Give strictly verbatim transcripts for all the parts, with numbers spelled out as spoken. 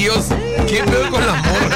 tíos. ¿Qué pedo con la morra?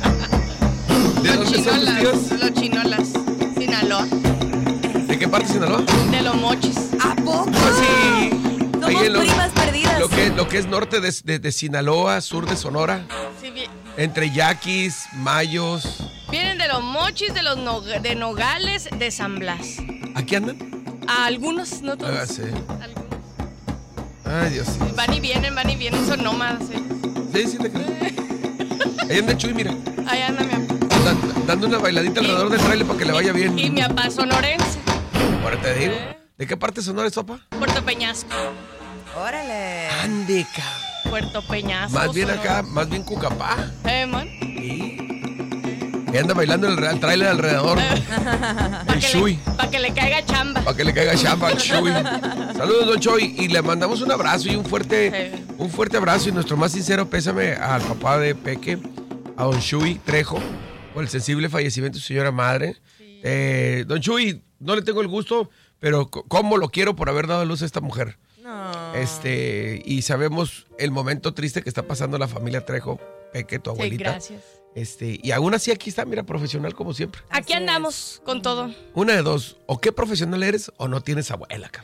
¿De Los dónde son tus tíos? Los chinolas. Sinaloa. ¿De qué parte de Sinaloa? De los mochis. ¿A poco? Ah, sí. Somos Ahí en lo- primas perdidas. Lo que, lo que es norte de, de, de Sinaloa, sur de Sonora. Sí, vi- Entre yaquis, mayos. vienen de los mochis, de los no- de Nogales, de San Blas. ¿Aquí andan? A algunos, no todos. Ah, sí. Algunos. Ay, Dios mío. Van y vienen, van y vienen, son nómadas. ¿Eh? Sí, sí, te creo. Ahí anda Chuy, mira. Ahí anda mi papá. Dan- dando una bailadita alrededor del trailer para que le vaya bien. Y mi papá sonorense. Ahora te digo. ¿Eh? ¿De qué parte de Sonora es, sopa? Puerto Peñasco. Órale. Ande, ca. Puerto Peñasco. Más bien Sonora. acá, más bien Cucapá. Eh, man. Sí. Y anda bailando el, el trailer alrededor. Para El que, Chuy. le- pa' que le caiga chamba. Para que le caiga chamba al Chuy. Saludos, don Chuy. Y le mandamos un abrazo y un fuerte, Sí. un fuerte abrazo y nuestro más sincero pésame al papá de Peque, a don Chuy Trejo, por el sensible fallecimiento de su señora madre. Sí. Eh, don Chuy, no le tengo el gusto, pero c- cómo lo quiero por haber dado a luz a esta mujer. No. Este, y sabemos el momento triste que está pasando la familia Trejo, Peque, tu Sí, abuelita. gracias. Este, y aún así aquí está, mira, profesional como siempre. Aquí Así andamos con todo. Una de dos, o qué profesional eres o no tienes abuela acá.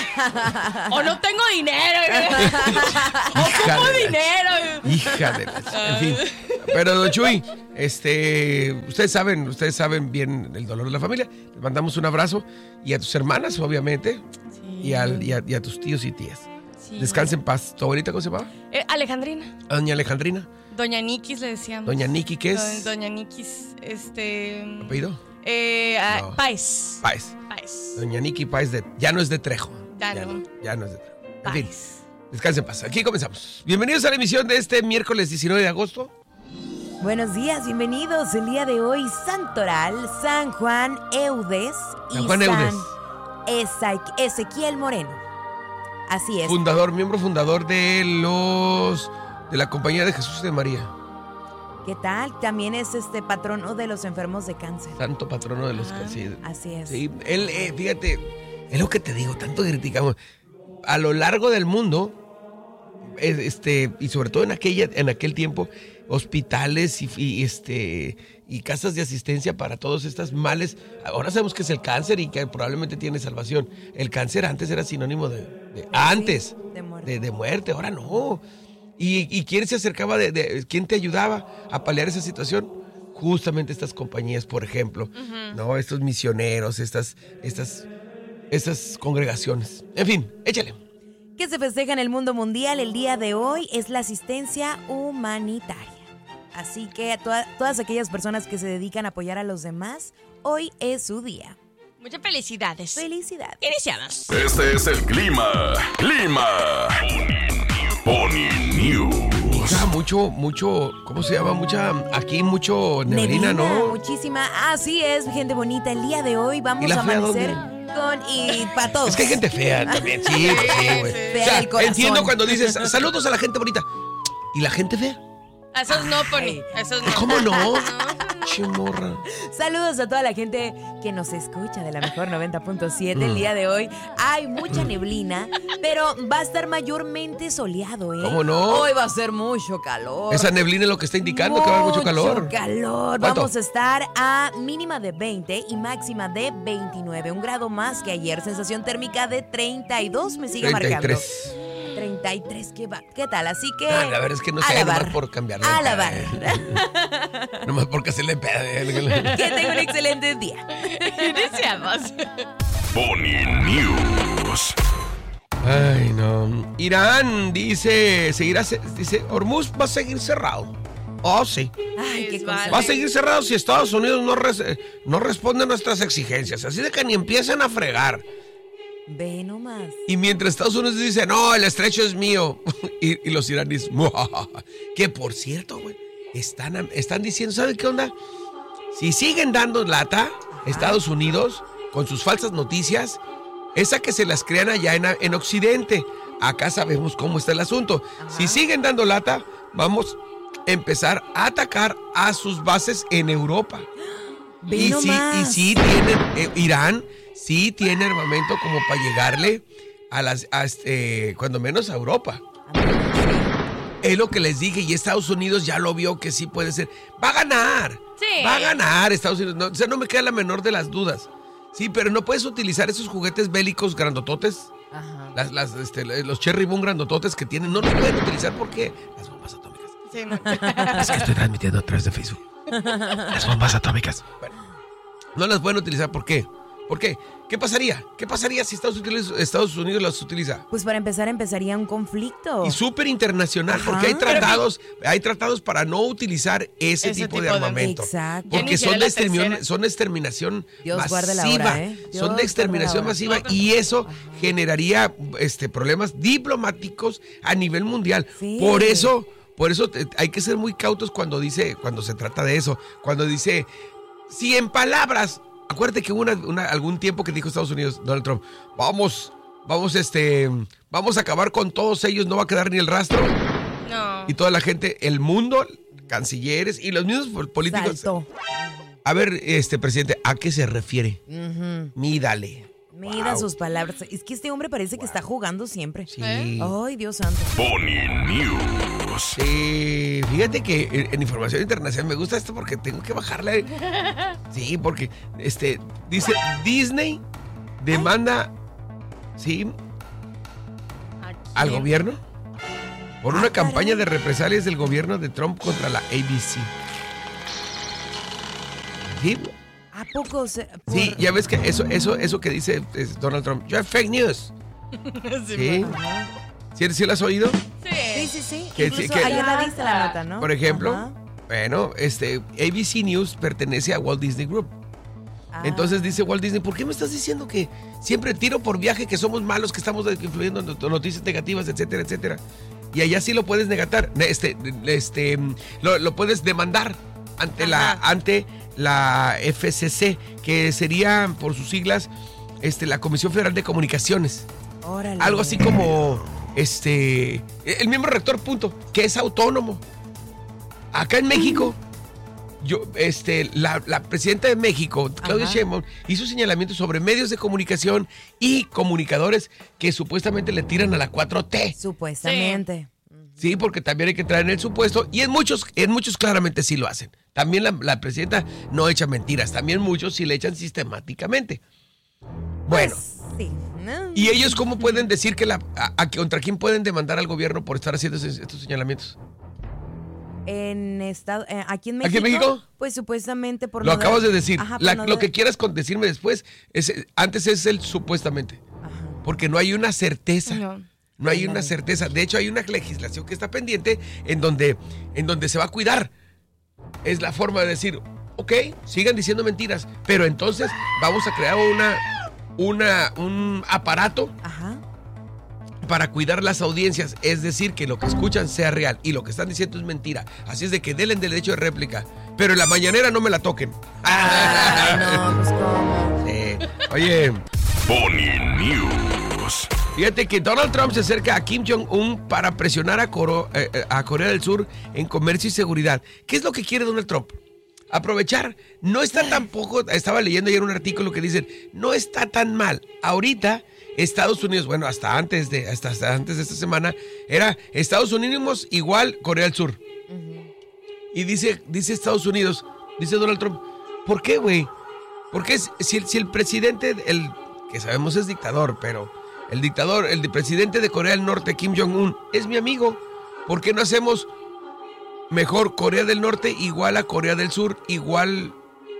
O no tengo dinero. Hija Ocupo de la- dinero. Hija de la... En fin. Pero, don Chuy, este, ustedes saben, ustedes saben bien el dolor de la familia. Les mandamos un abrazo. Y a tus hermanas, obviamente. Sí. Y, al- y a, y a tus tíos y tías. Sí. Descansen en paz. ¿Tu abuelita cómo se llamaba? Eh, Alejandrina. Doña Alejandrina. Doña Nikis le decíamos. Doña Niki, ¿qué es? Do- Doña Nikis, este... ¿Apellido? Eh, ah, No. Páez. Páez. Páez. Doña Niki Páez de... Ya no es de Trejo. Ya no. Ya no es de Trejo. En fin, Páez. descansen en paz. Aquí comenzamos. Bienvenidos a la emisión de este miércoles diecinueve de agosto. Buenos días, bienvenidos. El día de hoy, Santoral, San Juan Eudes y San Juan Eudes. San Esa- Ezequiel Moreno. Así es. Fundador, miembro fundador de los... de la Compañía de Jesús y de María. ¿Qué tal? También es este patrono de los enfermos de cáncer. Santo patrono de los Ah, cánceres. Así es. Sí, él, eh, fíjate, es lo que te digo, tanto criticamos. A lo largo del mundo, eh, este, y sobre todo en aquella, en aquel tiempo, hospitales y, y, este y casas de asistencia para todos estos males. Ahora sabemos que es el cáncer y que probablemente tiene salvación. El cáncer antes era sinónimo de, de- antes de muerte. de, de muerte, ahora no. ¿Y, y quién se acercaba de, de quién te ayudaba a paliar esa situación? Justamente estas compañías, por ejemplo, no, estos misioneros, estas, estas, estas congregaciones. En fin, échale. Que se festeja en el mundo mundial el día de hoy es la asistencia humanitaria. Así que a toda- todas aquellas personas que se dedican a apoyar a los demás, hoy es su día. Muchas felicidades. Felicidades. Iniciamos. Este es el clima. Clima. Pony News. Ya, mucho, mucho, ¿cómo se llama? Mucha, aquí mucho neblina, ¿no? Muchísima. Así es, gente bonita. El día de hoy vamos ¿Y la a fea amanecer con y para todos. Es que hay gente fea también, sí, pues sí, güey. Fea O sea, del corazón. entiendo cuando dices, saludos a la gente bonita. ¿Y la gente fea? Esos no, Pony. Esos no. ¿Cómo no? Chimorra. Saludos a toda la gente que nos escucha de la mejor noventa punto siete. El día de hoy hay mucha neblina, pero va a estar mayormente soleado, ¿eh? ¿Cómo no? Hoy va a ser mucho calor. Esa neblina es lo que está indicando que va a haber mucho calor. Mucho calor. ¿Cuánto? Vamos a estar a mínima de veinte y máxima de veintinueve. Un grado más que ayer. Sensación térmica de treinta y dos. Me sigue treinta y marcando. tres. treinta y tres. ¿Qué, va? ¿Qué tal? Así que... Ah, la verdad es que no a sé, lavar. nomás por cambiarle. A lavar. Nomás porque se le peda. Que tenga un excelente día. Iniciamos. Pony News. Ay, no. Irán dice, seguirá, ce- dice, Hormuz va a seguir cerrado. Oh, sí. Ay, qué Es cosa. vale. Va a seguir cerrado si Estados Unidos no, res- no responde a nuestras exigencias. Así de que ni empiecen a fregar. Ve nomás. Y mientras Estados Unidos dice, no, el estrecho es mío. y, y los iraníes, "Muajaja". Que por cierto, güey, están, están diciendo, ¿saben qué onda? Si siguen dando lata, Estados Unidos, con sus falsas noticias, esa que se las crean allá en, en Occidente. Acá sabemos cómo está el asunto. Si siguen dando lata, vamos a empezar a atacar a sus bases en Europa. Ve Y sí, nomás. y sí tienen, eh, Irán sí tiene armamento como para llegarle a las, a este, cuando menos a Europa. Es lo que les dije, y Estados Unidos ya lo vio que sí puede ser. Va a ganar. Sí. Va a ganar Estados Unidos. No, o sea, no me queda la menor de las dudas. Sí, pero no puedes utilizar esos juguetes bélicos grandototes. Ajá. Las, las, este, los Cherry Boom grandototes que tienen. No los pueden utilizar porque las bombas atómicas. Sí, no. Es que estoy transmitiendo a través de Facebook. Las bombas atómicas. Bueno, no las pueden utilizar. ¿Por qué? ¿Por qué? ¿Qué pasaría? ¿Qué pasaría si Estados Unidos, Estados Unidos las utiliza? Pues para empezar empezaría un conflicto. Y súper internacional, Ajá. porque hay tratados, hay tratados para no utilizar ese, Ese tipo, tipo de de- armamento. Exacto. Ya Porque ni son siquiera de, la exterminación, tercera. son de exterminación Dios masiva. guarde la hora, ¿eh? Dios Son guarde de la exterminación hora. masiva No, y eso generaría este, problemas diplomáticos a nivel mundial. Sí. Por eso, por eso te- hay que ser muy cautos cuando dice, cuando se trata de eso. Cuando dice, si en palabras, acuérdate que hubo una, una- algún tiempo que dijo Estados Unidos, Donald Trump, vamos, vamos, este, vamos a acabar con todos ellos, no va a quedar ni el rastro. No. Y toda la gente, el mundo, cancilleres y los mismos pol- políticos. Saltó. A ver, este presidente, ¿a qué se refiere? Ujú. Mídale. Mira Wow. sus palabras. Es que este hombre parece que está jugando siempre. Sí. ¿Eh? Ay, Dios santo. Bonnie News. Sí, fíjate que en, en información internacional me gusta esto porque tengo que bajarle. Sí, porque este dice Disney demanda, sí, al Aquí. gobierno por Ah, una campaña caray. de represalias del gobierno de Trump contra la A B C. Sí, ¿A poco? Se, por- sí, ya ves que eso, eso, eso que dice es Donald Trump, yo fake news. Sí, Sí, Ajá. ¿sí, sí lo has oído? Sí, Sí. sí, sí. Que- Incluso que- ayer la viste la nota, ¿no? Por ejemplo, Ajá. bueno, este A B C News pertenece a Walt Disney Group. Ah. Entonces dice Walt Disney, ¿por qué me estás diciendo que siempre tiro por viaje, que somos malos, que estamos influyendo en not- noticias negativas, etcétera, etcétera? Y allá sí lo puedes negatar, este, este, lo, lo puedes demandar ante la, Ajá. ante la F C C, que sería por sus siglas, este, la Comisión Federal de Comunicaciones. Órale. Algo así como, este, el mismo rector, punto, que es autónomo. Acá en México, yo, este, la, la presidenta de México, Claudia Ajá. Sheinbaum, hizo señalamientos sobre medios de comunicación y comunicadores que supuestamente le tiran a la cuatro T. Supuestamente. Sí, porque también hay que entrar en el supuesto y en muchos, en muchos claramente sí lo hacen. También la, la presidenta no echa mentiras, también muchos sí le echan sistemáticamente. Bueno. Pues, sí. No. ¿Y ellos cómo pueden decir que la a, a- contra quién pueden demandar al gobierno por estar haciendo esos- estos señalamientos? En estado, eh, aquí en México. ¿Aquí en México? Pues supuestamente por Lo no dar- acabas de decir. Ajá, por La- no lo dar- que quieras con decirme después, es, antes es el supuestamente. Ajá. Porque no hay una certeza. No. No hay Ándale. una certeza. De hecho, hay una legislación que está pendiente en donde, en donde se va a cuidar. Es la forma de decir, ok, sigan diciendo mentiras, pero entonces vamos a crear una, una, un aparato Ajá. para cuidar las audiencias, es decir, que lo que escuchan sea real y lo que están diciendo es mentira. Así es de que denle derecho de réplica, pero en la mañanera no me la toquen. Ay, no, pues cómo. Sí. Oye, Bonnie News. fíjate que Donald Trump se acerca a Kim Jong-un para presionar a, Coro- eh, eh, a Corea del Sur en comercio y seguridad. ¿Qué es lo que quiere Donald Trump? Aprovechar. No está tampoco, estaba leyendo ayer un artículo que dicen, no está tan mal. Ahorita Estados Unidos, bueno, hasta antes de, hasta, hasta antes de esta semana, era Estados Unidos igual Corea del Sur. Y dice, dice Estados Unidos, dice Donald Trump, ¿por qué, güey? Porque si, el- si el presidente, el que sabemos es dictador, pero el dictador, el de- presidente de Corea del Norte, Kim Jong-un, es mi amigo, ¿por qué no hacemos mejor Corea del Norte igual a Corea del Sur, igual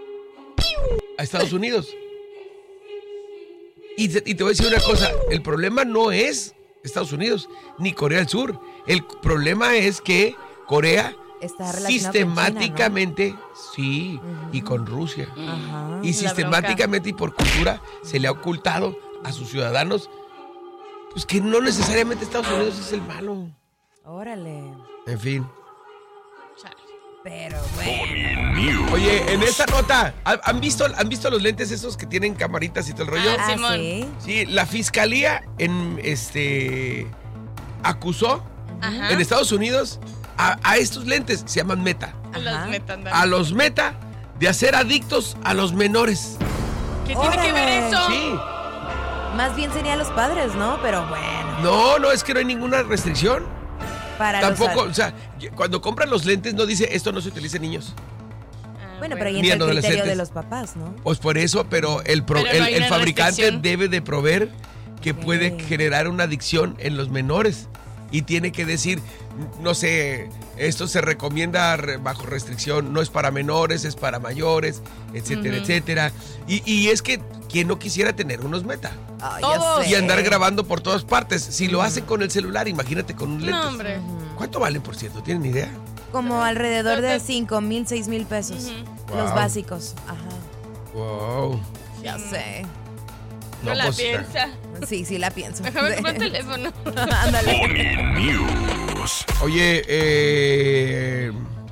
a Estados Unidos? Y te, y te voy a decir una cosa, el problema no es Estados Unidos ni Corea del Sur, el problema es que Corea Está relacionado con sistemáticamente, sí, y con Rusia. China, ¿no? Ajá. Y sistemáticamente y por cultura se le ha ocultado a sus ciudadanos pues que no necesariamente Estados Unidos es el malo. Órale. En fin. Chale. Pero bueno. Bonnie News. Oye, en esta nota, ¿han han visto, ¿han visto los lentes esos que tienen camaritas y todo el rollo? Ah, Ah, Simón. sí. Sí, la fiscalía en este acusó Ajá. en Estados Unidos a, a estos lentes, se llaman Meta, Los Ajá. metan, a los Meta de hacer adictos a los menores. ¿Qué tiene que ver Órale. eso? Sí. Más bien serían los padres, ¿no? Pero bueno. No, no, es que no hay ninguna restricción. Para los Tampoco, ad- o sea, cuando compran los lentes no dice esto no se utiliza en niños. Ah, Bueno, pero ahí Ni entra el en criterio adolescentes. de los papás, ¿no? Pues por eso, pero el, pro- Pero el, no hay el una fabricante restricción. debe de proveer que Ok. puede generar una adicción en los menores. Y tiene que decir, no sé, esto se recomienda re- bajo restricción, no es para menores, es para mayores, etcétera, Ujú. etcétera. Y, y es que, ¿quién no quisiera tener unos meta? Ay, Todos. ya sé. Y andar grabando por todas partes. Si lo hace con el celular, imagínate con un lente. No, hombre. ¿Cuánto valen, por cierto? ¿Tienen idea? Como alrededor de cinco mil, seis mil pesos. Ujú. Los Wow. básicos. Ajá. Wow. Ya sé. No, No, la pues, piensa. Sí, sí la pienso. Déjame comprar teléfono. Ándale. Pony News. Oye, eh...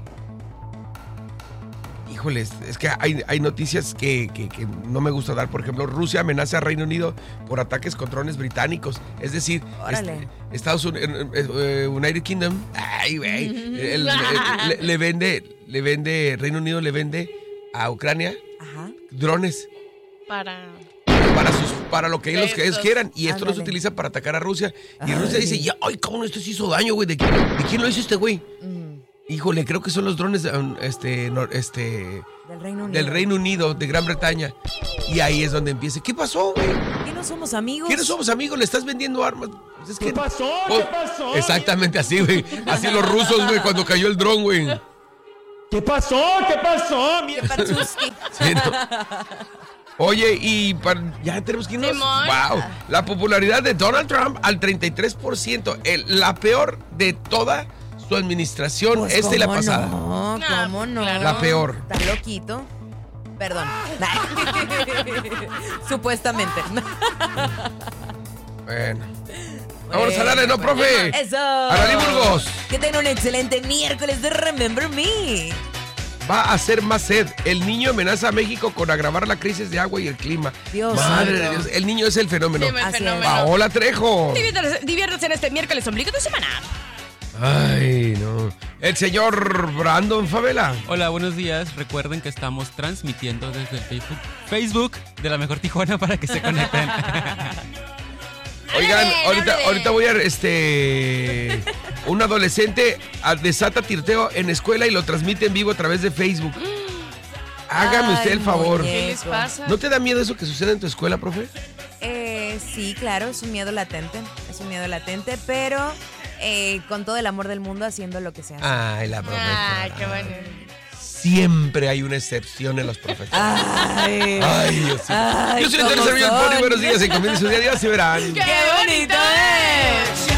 híjoles, es que hay, hay noticias que, que- que no me gusta dar. Por ejemplo, Rusia amenaza a Reino Unido por ataques con drones británicos. Es decir, Órale. este, Estados Unidos, United Kingdom, ay, güey, el- el- le, le vende, le vende, Reino Unido le vende a Ucrania Ajá. drones Para. para sus, para lo que ellos, que ellos Estos. quieran. Y esto no se Ándale. utiliza para atacar a Rusia. Y Ay. Rusia dice, ya, ay, cabrón, esto sí hizo daño, güey. ¿De, quién- ¿De quién lo hizo este güey? Mm, Híjole, creo que son los drones um, este, nor- este, del Reino Unido. del Reino Unido, de Gran Bretaña. Y ahí es donde empieza. ¿Qué pasó, güey? ¿Qué no somos amigos? ¿Quiénes somos amigos? ¿Le estás vendiendo armas? Pues es ¿Qué que- pasó? Oh, ¿Qué pasó? Exactamente así, güey. Así los rusos, güey, cuando cayó el dron, güey. ¿Qué pasó? ¿Qué pasó? Mira, Pachuski. Sí, ¿no? Oye, y para- ya tenemos que irnos. Simón. Wow. La popularidad de Donald Trump al treinta y tres por ciento. El- la peor de toda su administración, Pues, esta y la ¿cómo pasada. No, No, ¿cómo no? claro. La peor. Está loquito. Perdón. Supuestamente. Bueno. Vamos a darle, ¿no, Bueno, profe? Eso. Aralí Burgos. Que tengan un excelente miércoles de Remember Me. Va a ser más sed. El niño amenaza a México con agravar la crisis de agua y el clima. Dios Madre santo. de Dios. El niño es el fenómeno. Dime el Así es. fenómeno. Paola Trejo. Diviértanse, diviértanse en este miércoles ombligo de semana. Ay, no. El señor Brandon Favela. Hola, buenos días. Recuerden que estamos transmitiendo desde el Facebook, Facebook de La Mejor Tijuana para que se conecten. Oigan, Ándale, ahorita, ándale. ahorita voy a, este, un adolescente ah, desata tirteo en escuela y lo transmite en vivo a través de Facebook. Hágame Ay, usted el favor. muñeco. ¿Qué les pasa? ¿No te da miedo eso que sucede en tu escuela, profe? Eh, sí, claro, es un miedo latente. Es un miedo latente, pero eh, con todo el amor del mundo haciendo lo que se hace. Ay, la profesora. Ay, qué bueno. Siempre hay una excepción en los profesores. Ay, Ay, Dios mío. Ay, Yo soy el ¿cómo tercer son? Pony. Buenos días. En Comienza su día a día se verán. ¡Qué bonito es!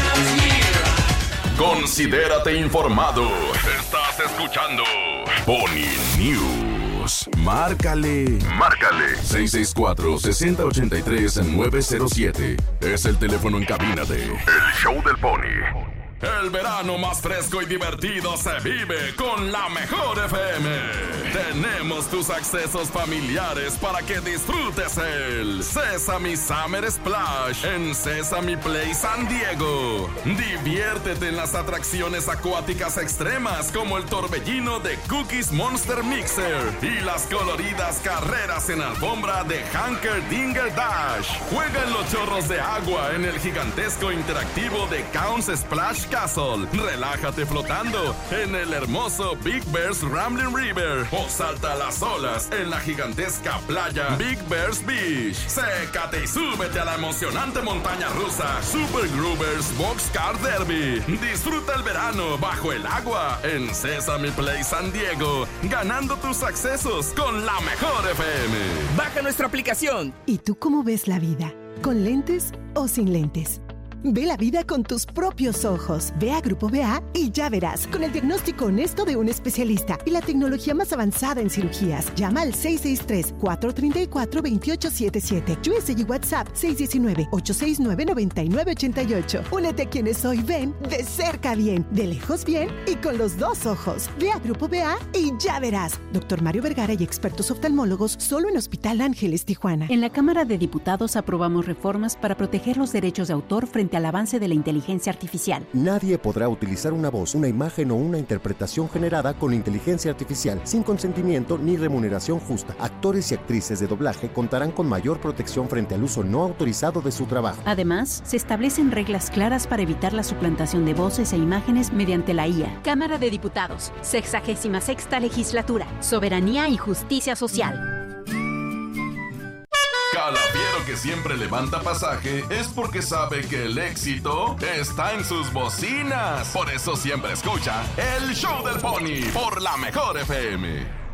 Considérate informado. Estás escuchando Pony News. Márcale. Márcale. seis seis cuatro, seis cero ocho tres, nueve cero siete. Es el teléfono en cabina de El Show del Pony. El verano más fresco y divertido se vive con la mejor F M. Tenemos tus accesos familiares para que disfrutes el Sesame Summer Splash en Sesame Play San Diego. Diviértete en las atracciones acuáticas extremas como el torbellino de Cookies Monster Mixer y las coloridas carreras en alfombra de Hanker Dinger Dash. Juega en los chorros de agua en el gigantesco interactivo de Counts Splash Castle. Relájate flotando en el hermoso Big Bear's Rambling River o salta a las olas en la gigantesca playa Big Bear's Beach. Sécate y súbete a la emocionante montaña rusa Super Groovers Boxcar Derby. Disfruta el verano bajo el agua en Sesame Play San Diego, ganando tus accesos con la mejor F M. Baja nuestra aplicación. ¿Y tú cómo ves la vida? ¿Con lentes o sin lentes? Ve la vida con tus propios ojos. Ve a Grupo B A y ya verás. Con el diagnóstico honesto de un especialista y la tecnología más avanzada en cirugías. Llama al seis seis tres, cuatro tres cuatro, dos ocho siete siete. U S y WhatsApp seis uno nueve, ocho seis nueve, nueve nueve ocho ocho. Únete a quienes hoy ven de cerca bien, de lejos bien y con los dos ojos. Ve a Grupo B A y ya verás. Doctor Mario Vergara y expertos oftalmólogos solo en Hospital Ángeles, Tijuana. En la Cámara de Diputados aprobamos reformas para proteger los derechos de autor frente frente al avance de la inteligencia artificial. Nadie podrá utilizar una voz, una imagen o una interpretación generada con inteligencia artificial sin consentimiento ni remuneración justa. Actores y actrices de doblaje contarán con mayor protección frente al uso no autorizado de su trabajo. Además, se establecen reglas claras para evitar la suplantación de voces e imágenes mediante la I A. Cámara de Diputados, sexagésima sexta Legislatura, Soberanía y Justicia Social. Calafiero que siempre levanta pasaje es porque sabe que el éxito está en sus bocinas. Por eso siempre escucha el Show del Pony por la Mejor F M.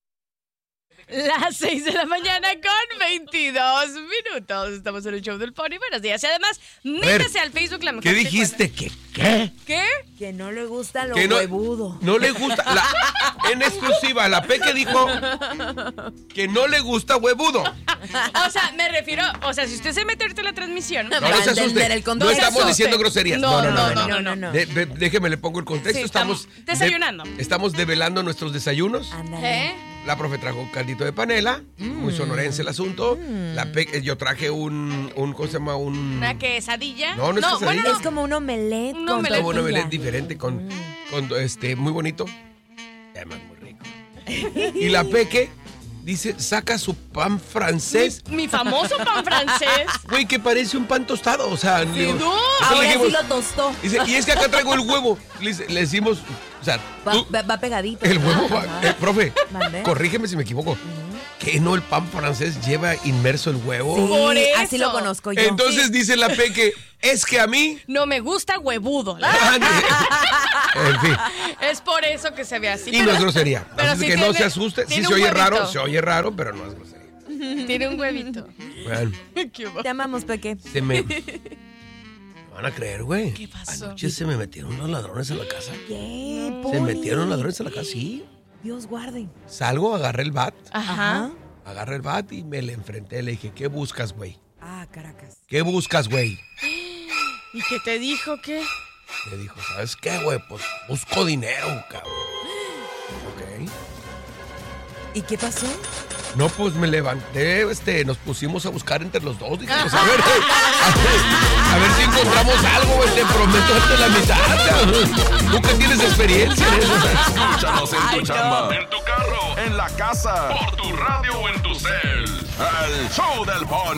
Las seis de la mañana con veintidós minutos. Estamos en el Show del Pony. Buenos días. Y además, métase al Facebook La Mejor. ¿Qué dijiste? ¿Qué? ¿Qué? ¿Qué? Que no le gusta lo Que no- huevudo. No le gusta. La- en exclusiva, la Peque dijo que no le gusta huevudo. O sea, me refiero, o sea, si usted se mete ahorita en la transmisión. No, no se asuste. No estamos diciendo groserías. No, no, no, no, no. De- de- déjeme, le pongo el contexto. Sí, estamos estamos desayunando. de- estamos develando nuestros desayunos. ¿Eh? La profe trajo un caldito de panela, muy sonorense el asunto. La Peque, yo traje un, un, ¿cómo se llama? Un... Una quesadilla. No, no es quesadilla. bueno, Es como un omelette Un con omelette. Como un tortilla. omelette diferente, con, con este, muy bonito. Y además muy rico. Y la Peque dice, saca su pan francés. Mi, mi famoso pan francés. Güey, que parece un pan tostado, o sea... le digo- no. entonces le Ahora sí dijimos- lo tostó. Dice, y es que acá traigo el huevo. Le, dice- le decimos, o sea, Va, tú- va- va pegadito. el huevo va... Ajá. eh, profe, Mandé. corrígeme si me equivoco. ¿Que no el pan francés lleva inmerso el huevo? Sí, Por eso. así lo conozco yo. Entonces dice la Peque, es que a mí... No me gusta huevudo. En fin, Es por eso que se ve así. y no es grosería. pero Así sí que no tiene- se asuste. Si tiene se un oye huevito. raro, se oye raro, pero no es grosería. Tiene un huevito. Bueno, ¿Qué hubo? Te amamos, Peque. se me... me van a creer, güey. ¿Qué pasó? Anoche se me metieron los ladrones a la casa. ¿Qué, Se Pony? metieron ladrones a la casa, sí. Dios guarde. Salgo, agarré el bat. Ajá. Agarré el bat y me le enfrenté. Le dije, ¿qué buscas, güey? Ah, Caracas. ¿Qué buscas, güey? ¿Y qué te dijo? ¿Qué? Me dijo, ¿sabes qué, güey? Pues busco dinero, cabrón. Ok. ¿Y qué pasó? No, pues me levanté, este, nos pusimos a buscar entre los dos. Dije, pues a ver, a ver, a ver si encontramos algo, güey. Te prometo darte la mitad. cabrón. Tú que tienes experiencia en eso. Escúchanos en tu chamba, en tu carro, en la casa, por tu radio o en tu cel. El Show del Pony.